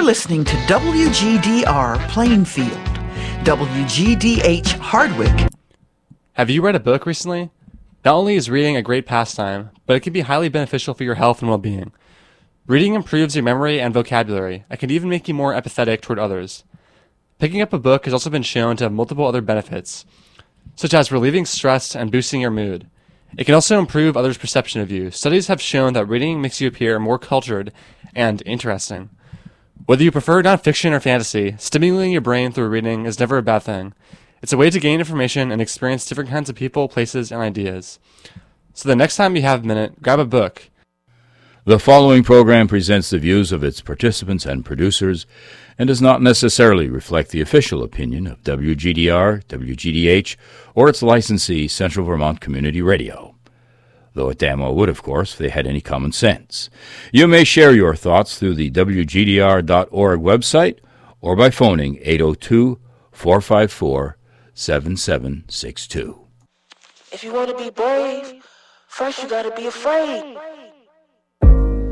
You're listening to WGDR Plainfield, WGDH Hardwick. Have you read a book recently? Not only is reading a great pastime, but it can be highly beneficial for your health and well-being. Reading improves your memory and vocabulary, and can even make you more empathetic toward others. Picking up a book has also been shown to have multiple other benefits, such as relieving stress and boosting your mood. It can also improve others' perception of you. Studies have shown that reading makes you appear more cultured and interesting. Whether you prefer nonfiction or fantasy, stimulating your brain through reading is never a bad thing. It's a way to gain information and experience different kinds of people, places, and ideas. So the next time you have a minute, grab a book. The following program presents the views of its participants and producers and does not necessarily reflect the official opinion of WGDR, WGDH, or its licensee, Central Vermont Community Radio. Though it damn well would, of course, if they had any common sense. You may share your thoughts through the WGDR.org website or by phoning 802-454-7762. If you want to be brave, first you gotta be afraid.